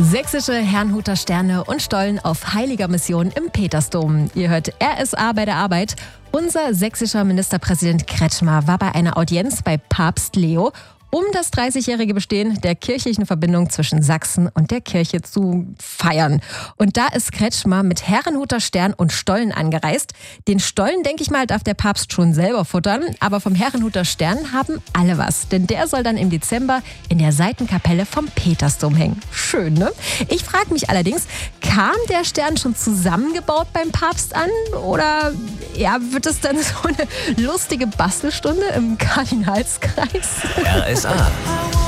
Sächsische Herrnhuter Sterne und Stollen auf heiliger Mission im Petersdom. Ihr hört RSA bei der Arbeit. Unser sächsischer Ministerpräsident Kretschmer war bei einer Audienz bei Papst Leo, um das 30-jährige Bestehen der kirchlichen Verbindung zwischen Sachsen und der Kirche zu feiern. Und da ist Kretschmer mit Herrnhuter Stern und Stollen angereist. Den Stollen, denke ich mal, darf der Papst schon selber futtern. Aber vom Herrnhuter Stern haben alle was. Denn der soll dann im Dezember in der Seitenkapelle vom Petersdom hängen. Schön, ne? Ich frage mich allerdings, kam der Stern schon zusammengebaut beim Papst an? Oder wird es dann so eine lustige Bastelstunde im Kardinalskreis? RSA.